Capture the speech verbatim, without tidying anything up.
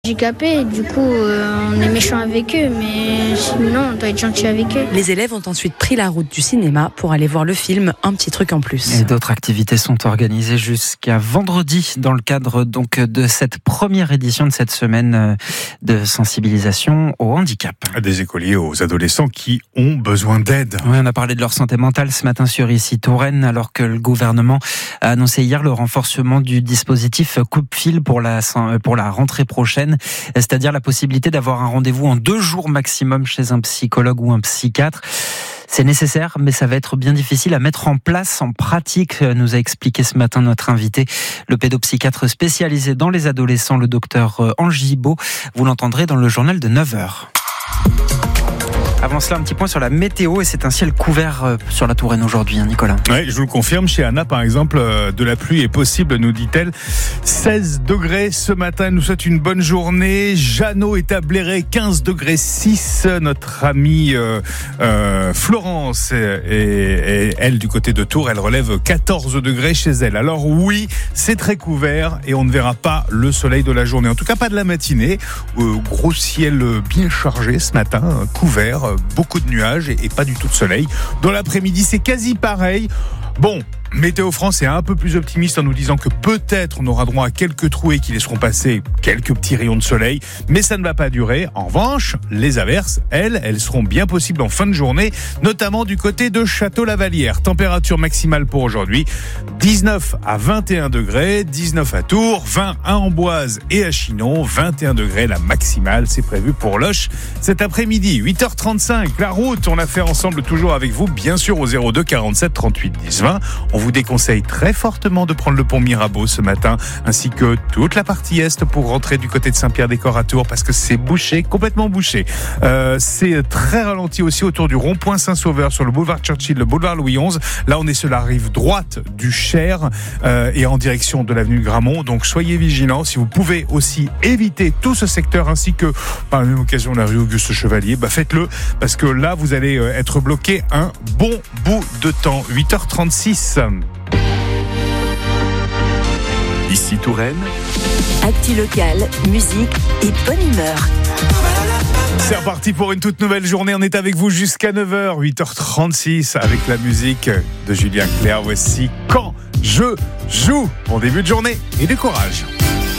Handicapés, du coup euh, on est méchant avec eux, mais sinon on doit être gentil avec eux. Les élèves ont ensuite pris la route du cinéma pour aller voir le film Un petit truc en plus. Et d'autres activités sont organisées jusqu'à vendredi dans le cadre donc de cette première édition de cette semaine de sensibilisation au handicap. Des écoliers aux adolescents qui ont besoin d'aide. Oui, on a parlé de leur santé mentale ce matin sur Ici Touraine, alors que le gouvernement a annoncé hier le renforcement du dispositif coupe-fil pour la, pour la rentrée prochaine. C'est-à-dire la possibilité d'avoir un rendez-vous en deux jours maximum chez un psychologue ou un psychiatre. C'est nécessaire, mais ça va être bien difficile à mettre en place en pratique, nous a expliqué ce matin notre invité, le pédopsychiatre spécialisé dans les adolescents, le docteur Angibaud. Vous l'entendrez dans le journal de neuf heures. Avant cela, un petit point sur la météo, et c'est un ciel couvert sur la Touraine aujourd'hui, hein, Nicolas. Oui, je vous le confirme, chez Anna par exemple, de la pluie est possible, nous dit-elle. seize degrés ce matin, elle nous souhaite une bonne journée. Jeannot est à Bléré, quinze degrés six. Notre amie euh, euh, Florence, et, et, et elle du côté de Tours, elle relève quatorze degrés chez elle. Alors oui, c'est très couvert et on ne verra pas le soleil de la journée, en tout cas pas de la matinée. Euh, gros ciel bien chargé ce matin, couvert. Beaucoup de nuages et pas du tout de soleil. Dans l'après-midi, c'est quasi pareil. Bon, Météo France est un peu plus optimiste en nous disant que peut-être on aura droit à quelques trouées qui laisseront passer quelques petits rayons de soleil, mais ça ne va pas durer. En revanche, les averses, elles, elles seront bien possibles en fin de journée, notamment du côté de Château-Lavalière. Température maximale pour aujourd'hui, dix-neuf à vingt et un degrés, dix-neuf à Tours, vingt à Amboise et à Chinon, vingt et un degrés la maximale, c'est prévu pour Loches cet après-midi. huit heures trente-cinq, la route, on l'a fait ensemble toujours avec vous, bien sûr au zéro deux quarante-sept trente-huit dix vingt. On vous déconseille très fortement de prendre le pont Mirabeau ce matin, ainsi que toute la partie est pour rentrer du côté de Saint-Pierre-des-Corps à Tours, parce que c'est bouché, complètement bouché. Euh, c'est très ralenti aussi autour du rond-point Saint-Sauveur, sur le boulevard Churchill, le boulevard Louis onze. Là, on est sur la rive droite du Cher euh, et en direction de l'avenue Gramont. Donc, soyez vigilants. Si vous pouvez aussi éviter tout ce secteur, ainsi que par la même occasion la rue Auguste Chevalier, bah faites-le, parce que là, vous allez être bloqué un bon bout de temps. huit heures trente-six. Ici Touraine. Actu local, musique et bonne humeur. C'est reparti pour une toute nouvelle journée. On est avec vous jusqu'à neuf heures, huit heures trente-six, avec la musique de Julien Clerc. Voici Quand je joue. Bon début de journée et du courage.